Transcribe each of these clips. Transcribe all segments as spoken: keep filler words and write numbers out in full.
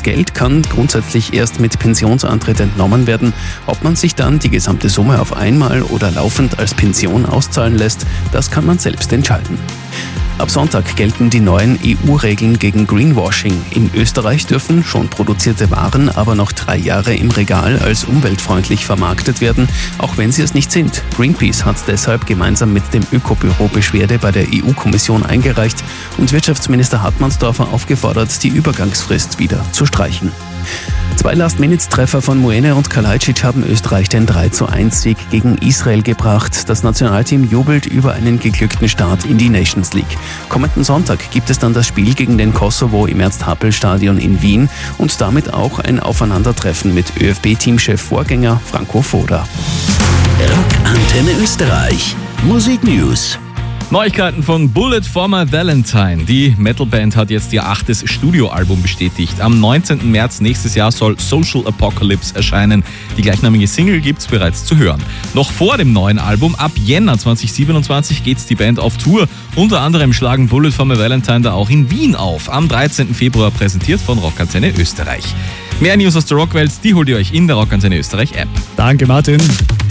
Geld kann grundsätzlich erst mit Pensionsantritt entnommen werden. Ob man sich dann die gesamte Summe auf einmal oder laufend als Pension auszahlen lässt, das kann man selbst entscheiden. Ab Sonntag gelten die neuen E U-Regeln gegen Greenwashing. In Österreich dürfen schon produzierte Waren aber noch drei Jahre im Regal als umweltfreundlich vermarktet werden, auch wenn sie es nicht sind. Greenpeace hat deshalb gemeinsam mit dem Ökobüro Beschwerde bei der E U-Kommission eingereicht und Wirtschaftsminister Hartmannsdorfer aufgefordert, die Übergangsfrist wieder zu streichen. Zwei Last-Minute-Treffer von Muene und Kalajdzic haben Österreich den drei zu eins Sieg gegen Israel gebracht. Das Nationalteam jubelt über einen geglückten Start in die Nations League. Kommenden Sonntag gibt es dann das Spiel gegen den Kosovo im Ernst-Happel-Stadion in Wien und damit auch ein Aufeinandertreffen mit Ö F B-Teamchef Vorgänger Franco Foda. Rockantenne Österreich. Musik News. Neuigkeiten von Bullet for My Valentine. Die Metalband hat jetzt ihr achtes Studioalbum bestätigt. Am neunzehnten März nächstes Jahr soll Social Apocalypse erscheinen. Die gleichnamige Single gibt's bereits zu hören. Noch vor dem neuen Album, ab Jänner zweitausendsiebenundzwanzig, geht's die Band auf Tour. Unter anderem schlagen Bullet for My Valentine da auch in Wien auf. Am dreizehnten Februar präsentiert von Rockantenne Österreich. Mehr News aus der Rockwelt, die holt ihr euch in der Rockantenne Österreich App. Danke, Martin.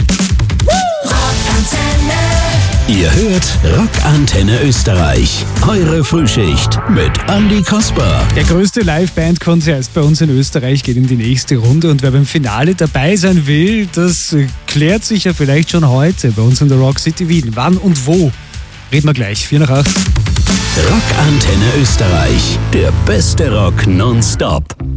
Ihr hört Rockantenne Österreich. Eure Frühschicht mit Andi Kasper. Der größte Live-Band-Konzert bei uns in Österreich geht in die nächste Runde und wer beim Finale dabei sein will, das klärt sich ja vielleicht schon heute bei uns in der Rock City Wien. Wann und wo? Reden wir gleich. vier nach acht. Rockantenne Österreich. Der beste Rock nonstop.